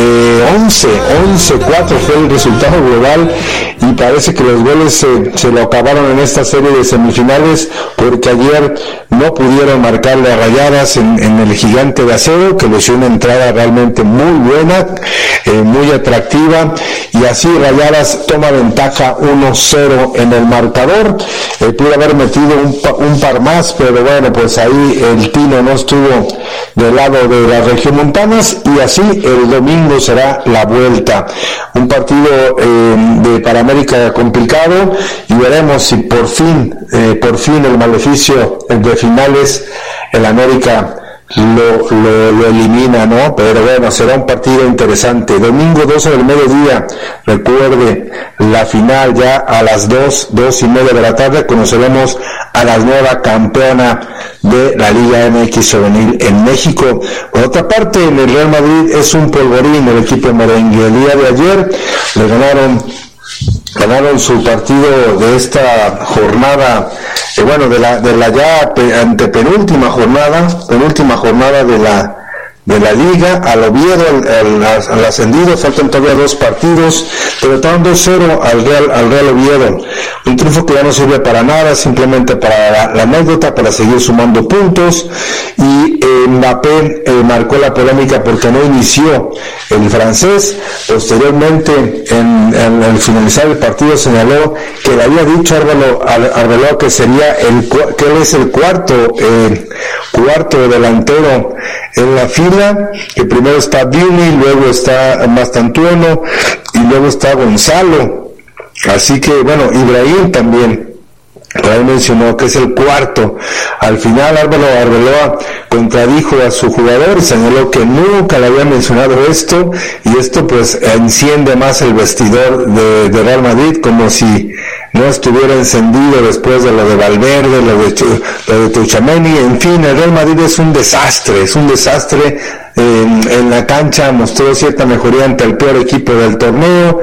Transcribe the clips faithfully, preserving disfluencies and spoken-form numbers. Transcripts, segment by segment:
eh, once, once cuatro fue el resultado global, y parece que los goles se, se lo acabaron en esta serie de semifinales, porque ayer no pudieron marcarle a Rayadas en, en el Gigante de Acero, que les dio una entrada realmente muy buena, eh, muy atractiva, y así Rayadas toma ventaja uno cero en el marcador. Eh, pudo haber metido un, un par más, pero bueno, pues ahí el tino no estuvo del lado de las regiomontanas, y así el domingo será la vuelta. Un partido eh, de para América complicado, y veremos si por fin, eh, por fin el maleficio de finales el América Lo, lo, lo elimina, ¿no? Pero bueno, será un partido interesante. Domingo doce del mediodía, recuerde, la final ya a las dos, dos y media de la tarde, conoceremos a la nueva campeona de la Liga M X Juvenil en México. Por otra parte, en el Real Madrid es un polvorín el equipo merengue. El día de ayer le ganaron ganaron su partido de esta jornada, eh, bueno, de la de la ya pe, antepenúltima jornada, penúltima jornada de la de la Liga, al Oviedo, al, al, al ascendido. Faltan todavía dos partidos, derrotaron dos cero al Real, al Real Oviedo, un triunfo que ya no sirve para nada, simplemente para la, la anécdota, para seguir sumando puntos. Y eh, Mbappé eh, marcó la polémica porque no inició el francés. Posteriormente, en, en, en finalizar el partido, señaló que le había dicho a Arbeloa que sería el, que él es el cuarto eh, cuarto delantero en la fila, que primero está Vini, luego está Mastantuono y luego está Gonzalo. Así que bueno, Ibrahim también, por ahí mencionó que es el cuarto. Al final Álvaro Arbeloa contradijo a su jugador y señaló que nunca le había mencionado esto, y esto pues enciende más el vestidor de, de Real Madrid, como si no estuviera encendido después de lo de Valverde, lo de, lo de Tchouaméni. En fin, el Real Madrid es un desastre, es un desastre. En, en la cancha mostró cierta mejoría ante el peor equipo del torneo,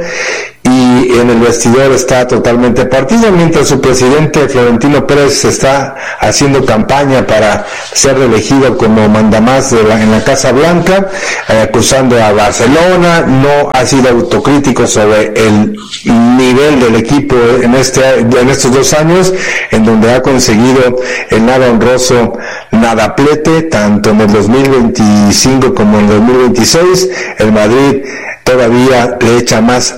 y en el vestidor está totalmente partido, mientras su presidente Florentino Pérez está haciendo campaña para ser reelegido como mandamás de la, en la Casa Blanca, eh, acusando a Barcelona. No ha sido autocrítico sobre el nivel del equipo en este en estos dos años, en donde ha conseguido el nada honroso nadaplete, tanto en el dos mil veinticinco como en el dos mil veintiséis. El Madrid todavía le echa más,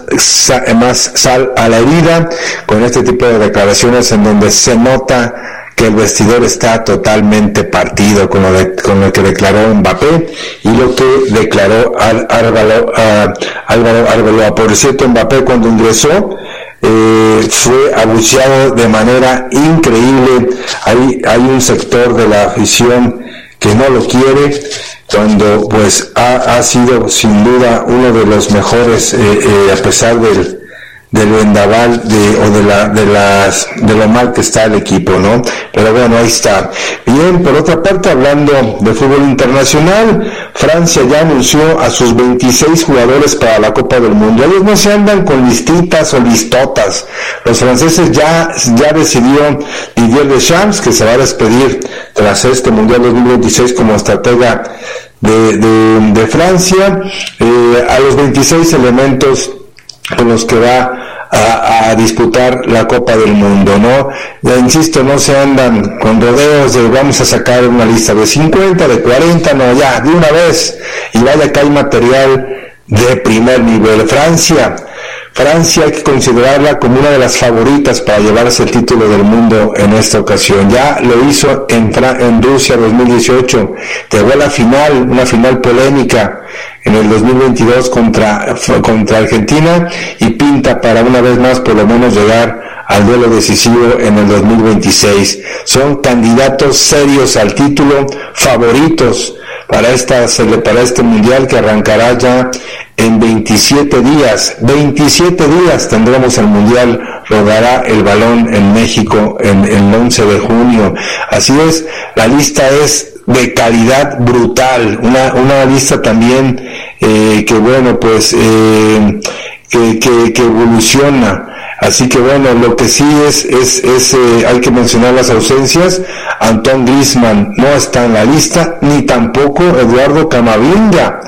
más sal a la herida con este tipo de declaraciones, en donde se nota que el vestidor está totalmente partido con lo, de, con lo que declaró Mbappé y lo que declaró Álvaro Arbeloa. Por cierto, Mbappé, cuando ingresó, eh, fue abucheado de manera increíble. Hay, hay un sector de la afición que no lo quiere, cuando pues ha, ha sido sin duda uno de los mejores, eh, eh, a pesar del del vendaval de, o de la, de las, de lo mal que está el equipo, ¿no? Pero bueno, ahí está. Bien, por otra parte, hablando de fútbol internacional, Francia ya anunció a sus veintiséis jugadores para la Copa del Mundo. Ellos no se andan con listitas o listotas. Los franceses ya, ya decidió Didier Deschamps, que se va a despedir tras este Mundial dos mil veintiséis como estratega de, de, de Francia, eh, a los veintiséis elementos con los que va a, a disputar la Copa del Mundo, ¿no? Ya insisto, no se andan con rodeos de vamos a sacar una lista de cincuenta, de cuarenta, no, ya, de una vez, y vaya que hay material de primer nivel. Francia, Francia hay que considerarla como una de las favoritas para llevarse el título del mundo en esta ocasión. Ya lo hizo en, Fra- en Rusia dos mil dieciocho, llegó a la final, una final polémica en el dos mil veintidós contra, contra Argentina, y pinta para una vez más por lo menos llegar al duelo decisivo en el dos mil veintiséis. Son candidatos serios al título, favoritos para esta para este mundial que arrancará ya en veintisiete días. veintisiete días tendremos el mundial, rodará el balón en México en, en el once de junio. Así es, la lista es de calidad brutal, una una lista también eh, que bueno pues eh, que, que, que evoluciona. Así que bueno, lo que sí es, es, es eh, hay que mencionar las ausencias. Antoine Griezmann no está en la lista, ni tampoco Eduardo Camavinga.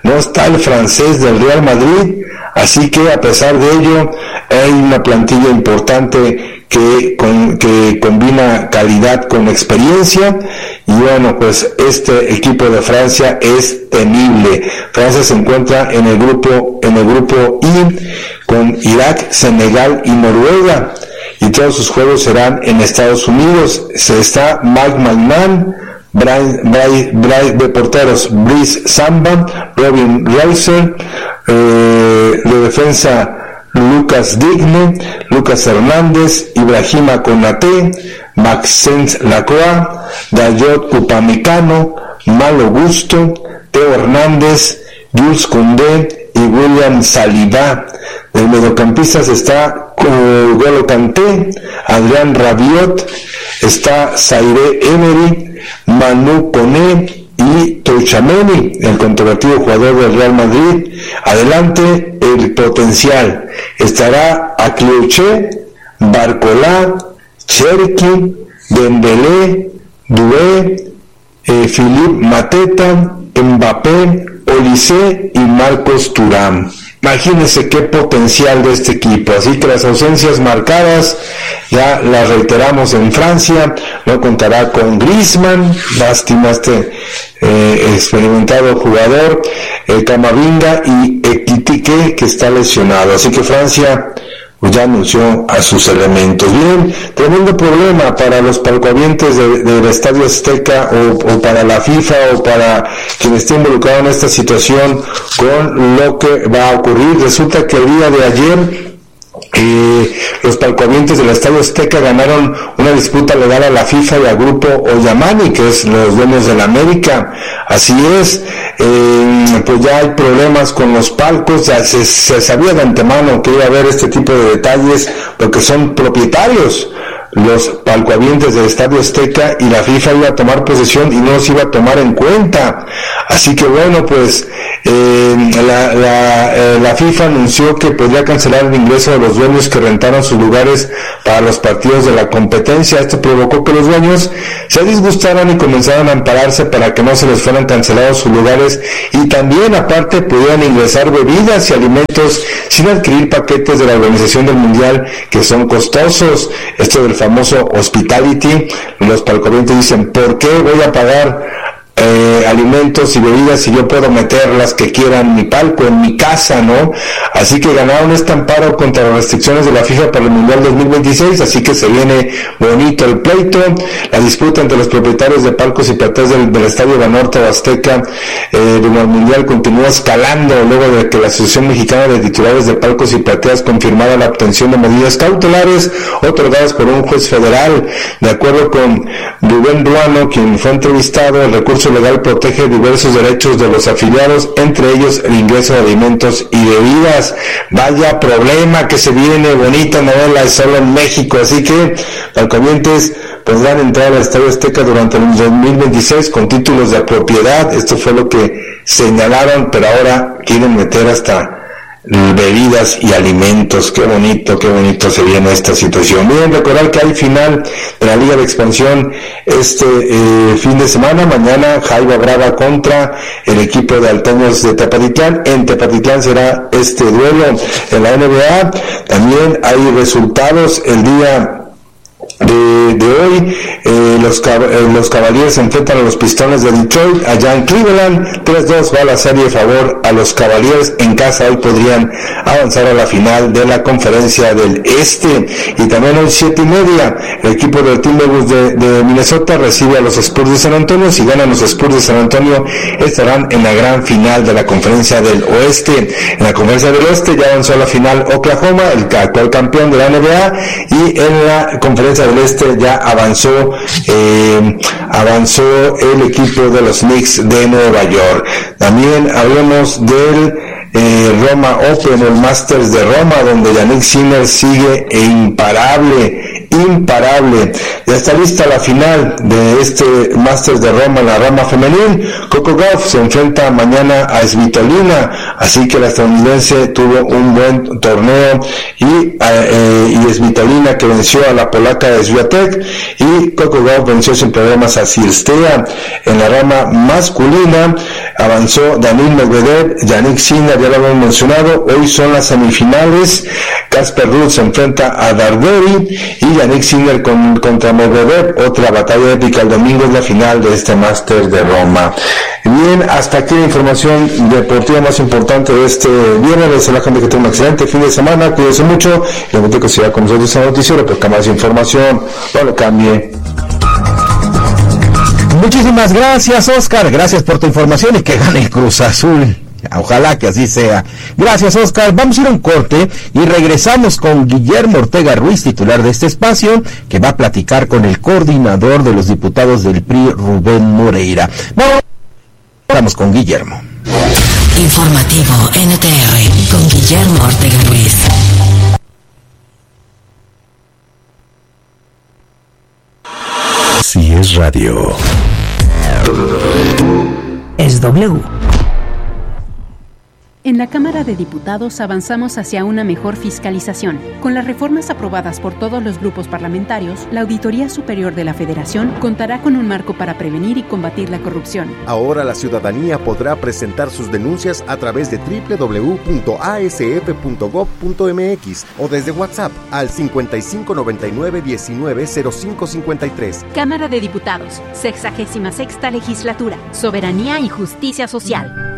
no está el francés del Real Madrid, así que a pesar de ello hay una plantilla importante que, con, que combina calidad con experiencia, y bueno, pues este equipo de Francia es temible. Francia se encuentra en el grupo, en el grupo I, con Irak, Senegal y Noruega, y todos sus juegos serán en Estados Unidos. Se está Mike McMahon, Brian, Brian, Brian, de porteros Brice Samba, Robin Reiser, eh, de defensa Lucas Digne, Lucas Hernández, Ibrahima Konaté, Maxence Lacroix, Dayot Upamecano, Malo Gusto, Teo Hernández, Jules Koundé y William Saliba. De mediocampistas está Golo Kanté, Adrián Rabiot, está Zaire Emery, Manu Koné y Tchouaméni, el controvertido jugador del Real Madrid. Adelante el potencial. Estará Akliouche, Barcola, Cherki, Dembélé, Doué, eh, Philippe Mateta, Mbappé, Olise y Marcos Thuram. Imagínense qué potencial de este equipo. Así que las ausencias marcadas ya las reiteramos en Francia. No contará con Griezmann, lástima este eh, experimentado jugador, eh, Camavinga y Ekitike, que está lesionado. Así que Francia ya anunció a sus elementos. Bien, tremendo problema para los palcohabientes de, del Estadio Azteca, o, o para la FIFA, o para quien esté involucrado en esta situación, con lo que va a ocurrir. Resulta que el día de ayer Eh, los palcohabientes del Estadio Azteca ganaron una disputa legal a la FIFA y al grupo Oyamani, que es los dueños de la América. Así es, eh, pues ya hay problemas con los palcos. Ya se, se sabía de antemano que iba a haber este tipo de detalles, porque son propietarios los palcohabientes del Estadio Azteca, y la FIFA iba a tomar posesión y no los iba a tomar en cuenta. Así que bueno, pues eh, la, la, eh, la FIFA anunció que podría cancelar el ingreso de los dueños que rentaron sus lugares para los partidos de la competencia. Esto provocó que los dueños se disgustaran y comenzaran a ampararse para que no se les fueran cancelados sus lugares, y también aparte pudieran ingresar bebidas y alimentos sin adquirir paquetes de la organización del Mundial, que son costosos. Esto del famoso hospitality. Los palcohabientes dicen: ¿por qué voy a pagar eh, alimentos y bebidas si yo puedo meter las que quiera en mi palco, en mi casa, ¿no? Así que ganaron este amparo contra las restricciones de la FIFA para el Mundial dos mil veintiséis, así que se viene bonito el pleito. La disputa entre los propietarios de palcos y plateas del, del Estadio Banorte o Azteca eh, rumbo al Mundial continúa escalando luego de que la Asociación Mexicana de Titulares de Palcos y Plateas confirmara la obtención de medidas cautelares otorgadas por un juez federal. De acuerdo con Rubén Ruano, quien fue entrevistado, el recurso legal protege diversos derechos de los afiliados, entre ellos el ingreso de alimentos y bebidas. Vaya problema que se viene, bonita novela, es solo en México. Así que palcohabientes podrán entrar al Estadio Azteca durante el dos mil veintiséis con títulos de propiedad. Esto fue lo que señalaron, pero ahora quieren meter hasta bebidas y alimentos. Qué bonito, qué bonito se viene esta situación. Bien, recordar que hay final de la Liga de Expansión este eh, fin de semana. Mañana Jaiba Brava contra el equipo de Alteños de Tepatitlán. En Tepatitlán será este duelo. En la N B A también hay resultados el día de, de hoy. Eh, los, eh, los Cavaliers se enfrentan a los Pistones de Detroit allá en Cleveland. tres dos va la serie a favor a los Cavaliers. En casa hoy podrían avanzar a la final de la Conferencia del Este. Y también hoy siete y media el equipo del Timberwolves de, de Minnesota recibe a los Spurs de San Antonio. Si ganan los Spurs de San Antonio, estarán en la gran final de la Conferencia del Oeste. En la Conferencia del Oeste ya avanzó a la final Oklahoma, el actual campeón de la N B A, y en la Conferencia del Este ya avanzó eh, avanzó el equipo de los Knicks de Nueva York. También hablamos del eh, Roma Open, el Masters de Roma, donde Yannick Sinner sigue imparable, imparable. Ya está lista la final de este Masters de Roma en la rama femenil. Coco Gauff se enfrenta mañana a Svitolina, así que la estadounidense tuvo un buen torneo y, eh, y Svitolina que venció a la polaca Swiatek, y Coco Gauff venció sin problemas a Cirstea. En la rama masculina avanzó Daniil Medvedev, Yannick Sinner, ya lo hemos mencionado. Hoy son las semifinales. Casper Ruud se enfrenta a Darderi y Yannick Sinner con, contra Medvedev. Otra batalla épica el domingo, es la final de este Máster de Roma. Bien, hasta aquí la información deportiva más importante de este viernes. Les deseo a la gente que tenga un excelente fin de semana, cuídense mucho y les invito a que siga con nosotros en el noticiero porque más información, no lo cambie. Muchísimas gracias, Oscar, gracias por tu información y que gane el Cruz Azul. Ojalá que así sea. Gracias, Oscar. Vamos a ir a un corte y regresamos con Guillermo Ortega Ruiz, titular de este espacio, que va a platicar con el coordinador de los diputados del P R I, Rubén Moreira. Vamos, vamos con Guillermo. Informativo N T R con Guillermo Ortega Ruiz. Si es radio, es W. En la Cámara de Diputados avanzamos hacia una mejor fiscalización. Con las reformas aprobadas por todos los grupos parlamentarios, la Auditoría Superior de la Federación contará con un marco para prevenir y combatir la corrupción. Ahora la ciudadanía podrá presentar sus denuncias a través de doble u doble u doble u punto a s f punto gob punto m x o desde WhatsApp al cincuenta y cinco noventa y nueve diecinueve cero cinco cincuenta y tres. Cámara de Diputados, sexagésima sexta legislatura, Soberanía y Justicia Social.